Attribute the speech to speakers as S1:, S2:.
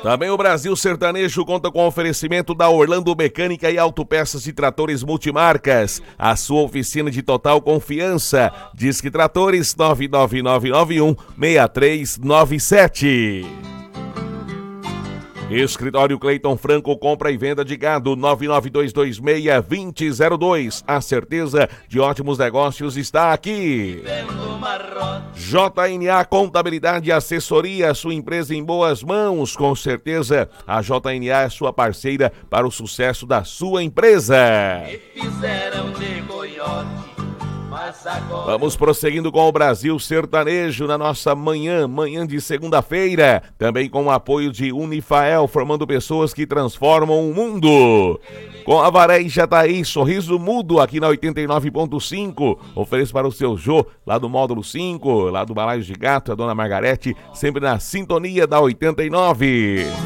S1: Também o Brasil Sertanejo conta com oferecimento da Orlando Mecânica e Autopeças e Tratores Multimarcas. A sua oficina de total confiança. Disque Tratores 99991-6397. Escritório Cleiton Franco, compra e venda de gado, 99226-2002. A certeza de ótimos negócios está aqui. JNA Contabilidade e Assessoria, sua empresa em boas mãos. Com certeza a JNA é sua parceira para o sucesso da sua empresa. Vamos prosseguindo com o Brasil Sertanejo na nossa manhã de segunda-feira, também com o apoio de Unifael, formando pessoas que transformam o mundo. Com a Varé Jataí, sorriso mudo aqui na 89.5, ofereço para o seu Jô, lá do módulo 5, lá do Balaio de Gato, a dona Margarete, sempre na sintonia da 89.